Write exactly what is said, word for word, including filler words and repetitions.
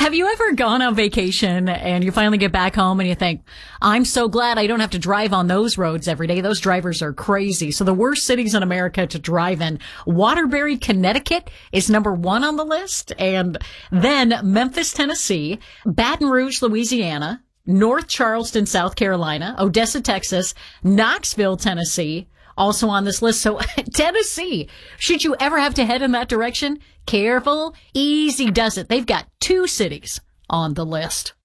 Have you ever gone on vacation and you finally get back home and you think, I'm so glad I don't have to drive on those roads every day. Those drivers are crazy. So the worst cities in America to drive in, Waterbury, Connecticut is number one on the list. And then Memphis, Tennessee, Baton Rouge, Louisiana, North Charleston, South Carolina, Odessa, Texas, Knoxville, Tennessee, also on this list. So Tennessee, should you ever have to head in that direction, careful, easy does it. They've got two cities on the list.